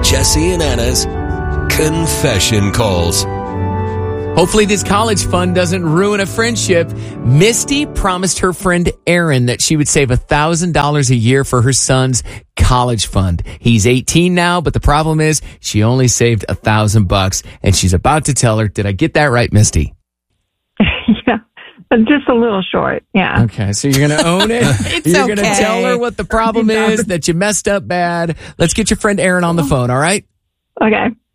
Jesse and Anna's Confession Calls. Hopefully this college fund doesn't ruin a friendship. Misty promised her friend Aaron that she would save $1,000 a year for her son's college fund. He's 18 now, but the problem is she only saved $1,000, and she's about to tell her. Did I get that right, Misty? Yeah, just a little short. Yeah. Okay, so you're going to own it. You're going to tell her what the problem is, that you messed up bad. Let's get your friend Aaron on the phone, all right? Okay.